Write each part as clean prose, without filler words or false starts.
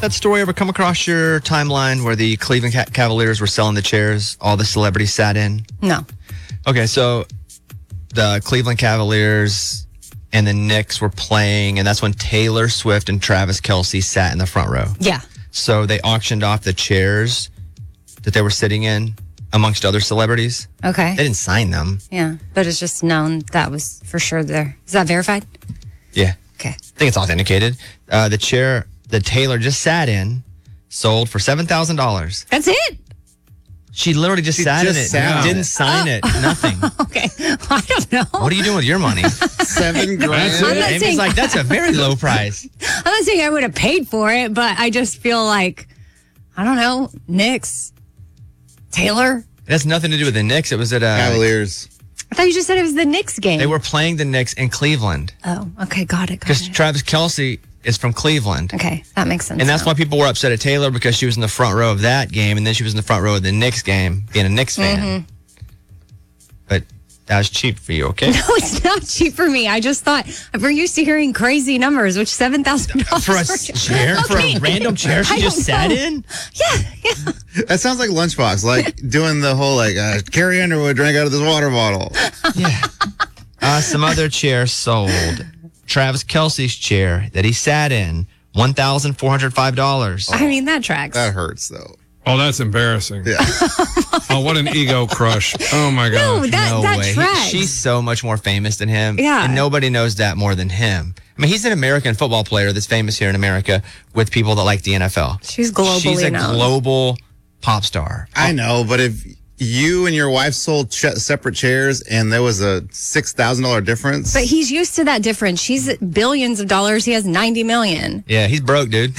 that story ever come across your timeline where the Cleveland Cavaliers were selling the chairs all the celebrities sat in? No. Okay, so the Cleveland Cavaliers and the Knicks were playing, and that's when Taylor Swift and Travis Kelce sat in the front row. Yeah. So they auctioned off the chairs that they were sitting in amongst other celebrities. Okay. They didn't sign them. Yeah, but it's just known that was for sure there. Is that verified? Yeah. Okay. I think it's authenticated. The chair that Taylor just sat in sold for $7,000. That's it? She literally just sat in it. Didn't sign it. Nothing. Okay. I don't know. What are you doing with your money? $7,000. Amy's like, that's a very low price. I'm not saying I would have paid for it, but I just feel like, I don't know, Knicks, Taylor. It has nothing to do with the Knicks. It was at Cavaliers. I thought you just said it was the Knicks game. They were playing the Knicks in Cleveland. Oh, okay. Got it. Because Travis Kelce is from Cleveland. Okay, that makes sense. And that's why people were upset at Taylor, because she was in the front row of that game, and then she was in the front row of the Knicks game, being a Knicks fan. But that was cheap for you, okay? No, it's not cheap for me. I just thought we're used to hearing crazy numbers, which $7,000 For a chair? For a random chair she just sat in? Yeah. That sounds like Lunchbox, like doing the whole Carrie Underwood drank out of this water bottle. Yeah. Some other chairs sold. Travis Kelce's chair that he sat in, $1,405. I mean, that tracks. That hurts, though. Oh, that's embarrassing. Yeah. Oh, what an ego crush. Oh, my No, God. that way. tracks. She's so much more famous than him. Yeah. And nobody knows that more than him. I mean, he's an American football player that's famous here in America with people that like the NFL. She's globally She's a known. global pop star. I know, but if you and your wife sold separate chairs and there was a $6,000 difference. But he's used to that difference. She's at billions of dollars. He has 90 million. Yeah, he's broke, dude.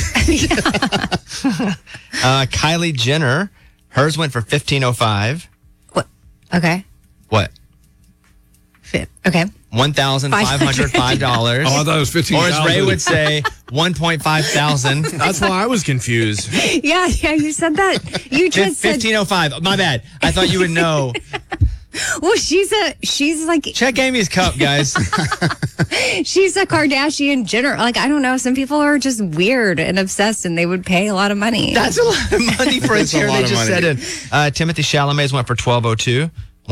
Kylie Jenner, hers went for $1,505. What? Okay. What? Okay. $1,505. Oh, I thought it was $15,000. Or as Ray would say, 1.5 thousand. That's why I was confused. Yeah, you said that. You just said. $1,505. My bad. I thought you would know. Well, she's like. Check Amy's cup, guys. She's a Kardashian Jenner. Like, I don't know. Some people are just weird and obsessed, and they would pay a lot of money. That's a lot of money for a That's a chair lot they of just money. said in. Timothy Chalamet's went for $1,202.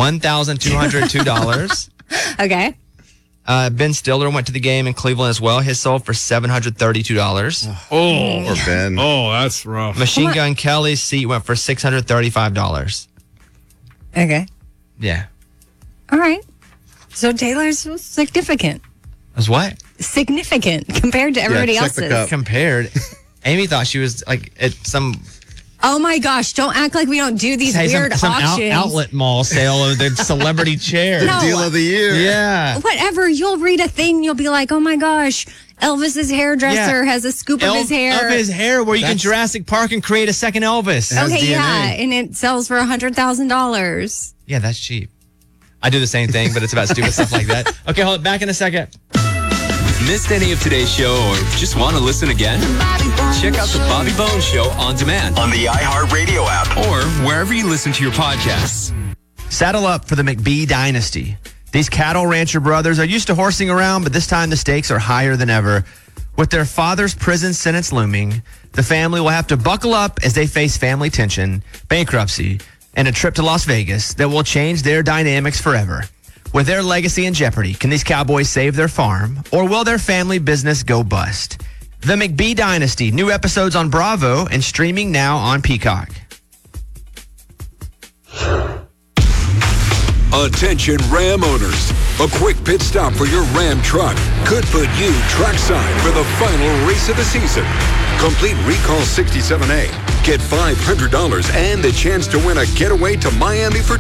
$1,202. Okay. Ben Stiller went to the game in Cleveland as well. His sold for $732. Oh, Or Ben. oh, that's rough. Machine Gun Kelly's seat went for $635. Okay. Yeah. All right. So Taylor's significant. As what? Significant compared to everybody check the else's. cup. Compared. Amy thought she was like at some Oh my gosh! Don't act like we don't do these weird auctions. outlet mall sale of the celebrity chair. No. Deal of the year. Yeah. Whatever. You'll read a thing. You'll be like, oh my gosh, Elvis's hairdresser Yeah. has a scoop of his hair. Of his hair, where you can Jurassic Park and create a second Elvis. has Okay, DNA. yeah, and it sells for $100,000. Yeah, that's cheap. I do the same thing, but it's about stupid stuff like that. Okay, hold it back in a second. Missed any of today's show or just want to listen again? Check out the Bobby Bones Show on demand On the iHeartRadio app. or wherever you listen to your podcasts. Saddle up for the McBee dynasty. These cattle rancher brothers are used to horsing around, but this time the stakes are higher than ever. With their father's prison sentence looming, the family will have to buckle up as they face family tension, bankruptcy, and a trip to Las Vegas that will change their dynamics forever. With their legacy in jeopardy, can these cowboys save their farm, or will their family business go bust? The McBee Dynasty, new episodes on Bravo and streaming now on Peacock. Attention Ram owners. A quick pit stop for your Ram truck could put you trackside for the final race of the season. Complete Recall 67A. Get $500 and the chance to win a getaway to Miami for